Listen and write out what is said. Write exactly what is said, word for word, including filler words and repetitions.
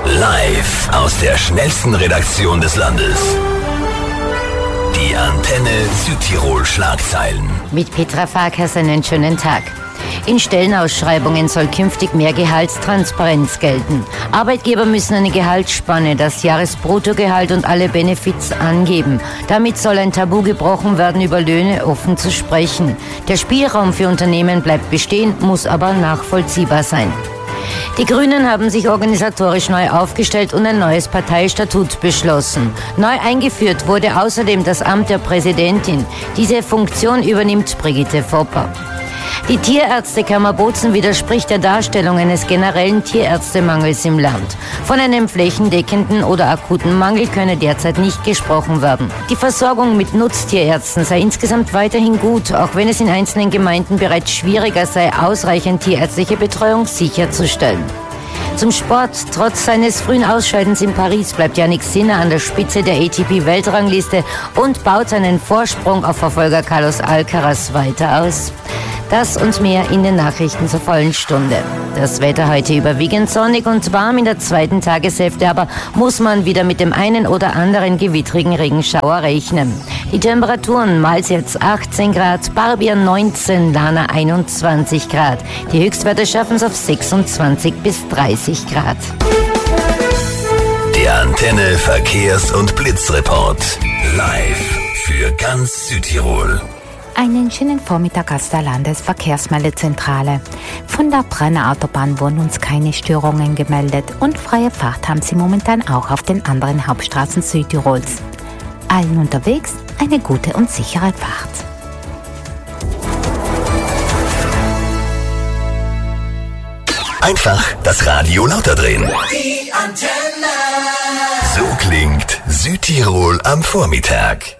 Live aus der schnellsten Redaktion des Landes. Die Antenne Südtirol Schlagzeilen. Mit Petra Farkas einen schönen Tag. In Stellenausschreibungen soll künftig mehr Gehaltstransparenz gelten. Arbeitgeber müssen eine Gehaltsspanne, das Jahresbruttogehalt und alle Benefits angeben. Damit soll ein Tabu gebrochen werden, über Löhne offen zu sprechen. Der Spielraum für Unternehmen bleibt bestehen, muss aber nachvollziehbar sein. Die Grünen haben sich organisatorisch neu aufgestellt und ein neues Parteistatut beschlossen. Neu eingeführt wurde außerdem das Amt der Präsidentin. Diese Funktion übernimmt Brigitte Fopper. Die Tierärztekammer Bozen widerspricht der Darstellung eines generellen Tierärztemangels im Land. Von einem flächendeckenden oder akuten Mangel könne derzeit nicht gesprochen werden. Die Versorgung mit Nutztierärzten sei insgesamt weiterhin gut, auch wenn es in einzelnen Gemeinden bereits schwieriger sei, ausreichend tierärztliche Betreuung sicherzustellen. Zum Sport. Trotz seines frühen Ausscheidens in Paris bleibt Jannik Sinner an der Spitze der A T P-Weltrangliste und baut seinen Vorsprung auf Verfolger Carlos Alcaraz weiter aus. Das und mehr in den Nachrichten zur vollen Stunde. Das Wetter heute überwiegend sonnig und warm in der zweiten Tageshälfte, aber muss man wieder mit dem einen oder anderen gewittrigen Regenschauer rechnen. Die Temperaturen: Malz achtzehn Grad, Barbier neunzehn, Lana einundzwanzig Grad. Die Höchstwerte schaffen es auf sechsundzwanzig bis dreißig Grad. Der Antenne Verkehrs- und Blitzreport. Live für ganz Südtirol. Einen schönen Vormittag aus der Landesverkehrsmeldezentrale. Von der Brenner Autobahn wurden uns keine Störungen gemeldet und freie Fahrt haben sie momentan auch auf den anderen Hauptstraßen Südtirols. Allen unterwegs eine gute und sichere Fahrt. Einfach das Radio lauter drehen. Die Antenne. So klingt Südtirol am Vormittag.